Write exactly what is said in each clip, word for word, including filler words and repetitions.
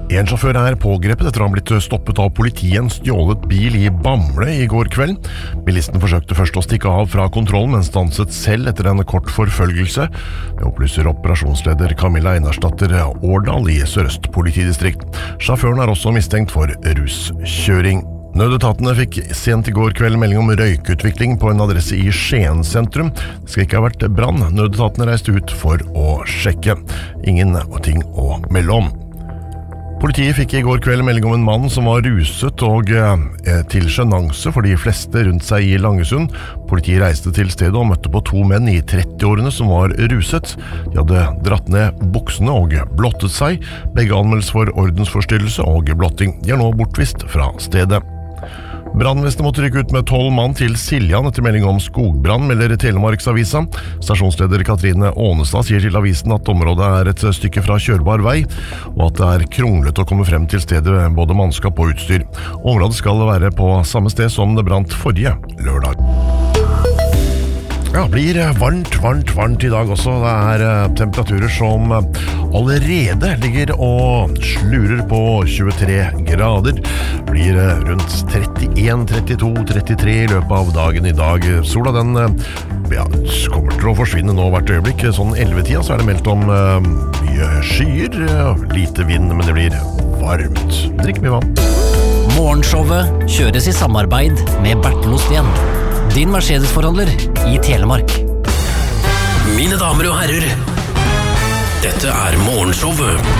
En sjåfør er pågrepet etter å ha blitt stoppet av politiet i en stjålet bil i Bamble i går kveld. Bilisten forsøkte først å stikke av fra kontrollen, men stanset selv etter en kort forfølgelse. Det opplyser operasjonsleder Camilla Einarsdatter Årdal i Sør-Øst politidistrikt. Sjåføren er også mistenkt for ruskjøring. Nødetatene fikk sent i går kveld melding om røykutvikling på en adresse i Skien sentrum. Det skal ikke ha vært brann. Nødetatene reiste ut for å sjekke. Ingen ting å melde om. Politiet fikk i går kveld melding om en mann som var ruset og eh, til sjenanse for de fleste rundt seg i Langesund. Politiet reiste til stedet og møtte på to menn i trettiårene som var ruset. De hadde dratt ned buksene og blottet seg. Begge anmeldes for ordensforstyrrelse og blotting. De er nå bortvist fra stedet. Brannvesenet måtte rykke ut med tolv mann til Siljan etter melding om skogbrann, melder Telemarksavisa. Stasjonsleder Katrine Ånestad sier til avisen at området er et stykke fra kjørbar vei, og at det er kronglet å komme frem til stedet både mannskap og utstyr. Området skal være på samme sted som det brant forrige lørdag. Ja, det blir varmt, varmt, varmt i dag også. Det er temperaturer som allerede ligger og slurer på tjuetre grader. Det blir rundt trettien, trettito, trettitre i løpet av dagen i dag. Sola den ja, kommer til å forsvinne nå hvert øyeblikk. Sånn elleve-tida så er det meldt om mye skyer, lite vind, men det blir varmt. Drikk mye vann. Morgenshowet kjøres i samarbeid med Bertel Osten. Din Mercedes-forhandler i Telemark. Mine damer og herrer, dette er Morgenshowet.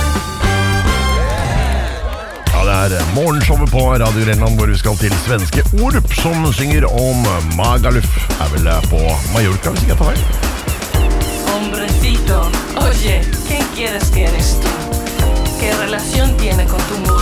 Ja, det er Morgenshowet på Radio Renland, hvor vi skal til svenske Orup, som synger om Magaluf. Er vel på Mallorca, hvis ikke jeg tar feil. Hombrecito, oye, ¿qué quieres que eres tú? ¿Qué relación tiene con tu mujer?